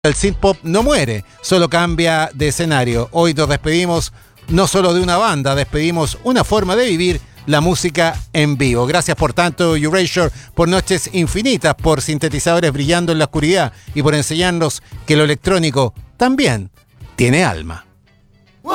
El synth pop no muere, solo cambia de escenario. Hoy nos despedimos no solo de una banda, despedimos una forma de vivir la música en vivo. Gracias por tanto, Erasure, por noches infinitas, por sintetizadores brillando en la oscuridad y por enseñarnos que lo electrónico también tiene alma.